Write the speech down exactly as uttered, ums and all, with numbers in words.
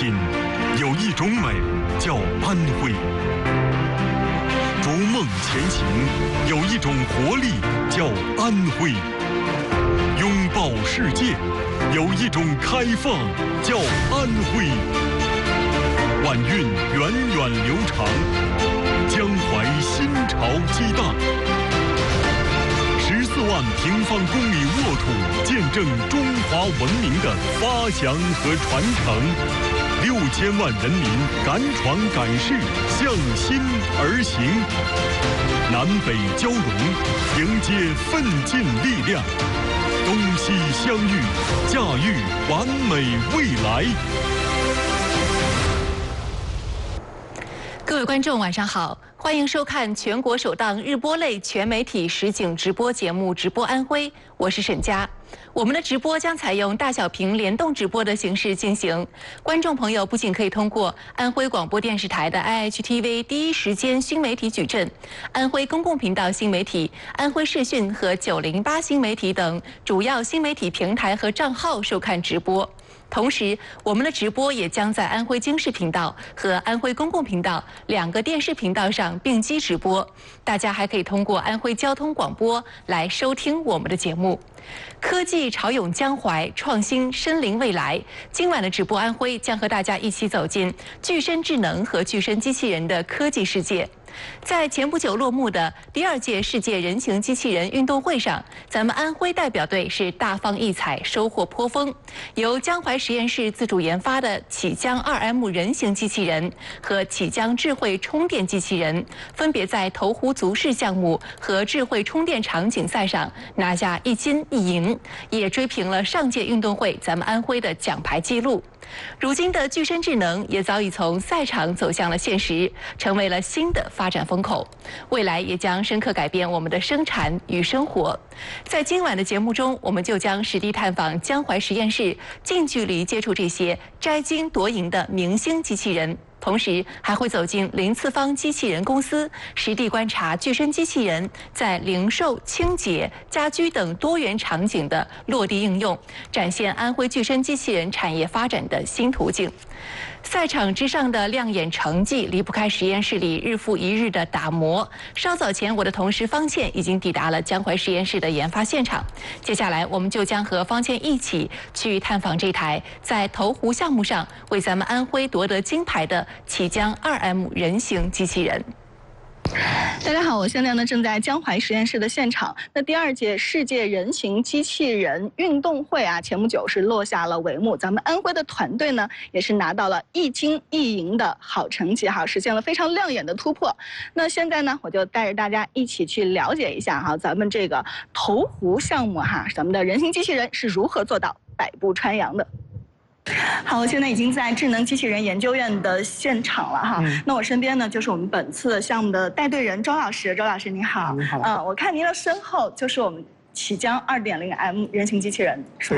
今，有一种美叫安徽；逐梦前行，有一种活力叫安徽；拥抱世界，有一种开放叫安徽。晚运源远流长，江淮新潮激荡。十四万平方公里沃土，见证中华文明的发祥和传承。六千万人民敢闯敢试，向心而行。南北交融，迎接奋进力量。东西相遇，驾驭完美未来。 各位观众，晚上好，欢迎收看全国首档日播类全媒体实景直播节目《直播安徽》，我是沈佳。我们的直播将采用大小屏联动直播的形式进行，观众朋友不仅可以通过安徽广播电视台的 I H T V 第一时间新媒体矩阵、安徽公共频道新媒体、安徽视讯和九零八新媒体等主要新媒体平台和账号收看直播。同时，我们的直播也将在安徽经视频道和安徽公共频道两个电视频道上并机直播。大家还可以通过安徽交通广播来收听我们的节目。科技潮涌江淮，创新身临未来。今晚的直播安徽将和大家一起走进具身智能和具身机器人的科技世界。在前不久落幕的第二届世界人形机器人运动会上，咱们安徽代表队是大放异彩，收获颇丰。由江淮实验室自主研发的启江 二 M 人形机器人和启江智慧充电机器人，分别在投壶足式项目和智慧充电场景赛上拿下一金一银，也追平了上届运动会咱们安徽的奖牌纪录。如今的具身智能也早已从赛场走向了现实，成为了新的发展风口，未来也将深刻改变我们的生产与生活。在今晚的节目中，我们就将实地探访江淮实验室，近距离接触这些摘金夺银的明星机器人。同时还会走进零次方机器人公司，实地观察具身机器人在零售、清洁、家居等多元场景的落地应用，展现安徽具身机器人产业发展的新途径。赛场之上的亮眼成绩离不开实验室里日复一日的打磨。稍早前，我的同事方倩已经抵达了江淮实验室的研发现场。接下来，我们就将和方倩一起去探访这台在投壶项目上为咱们安徽夺得金牌的启江 二 M 人形机器人。 大家好，我现在呢正在江淮实验室的现场。那第二届世界人形机器人运动会啊，前不久是落下了帷幕。咱们安徽的团队呢，也是拿到了一金一银的好成绩哈，实现了非常亮眼的突破。那现在呢，我就带着大家一起去了解一下哈，咱们这个投壶项目哈，咱们的人形机器人是如何做到百步穿杨的。好，我现在已经在智能机器人研究院的现场了哈。嗯、那我身边呢，就是我们本次项目的带队人周老师。周老师你好。你好。嗯，我看您的身后就是我们启江 二点零 M 人形机器人，是吗？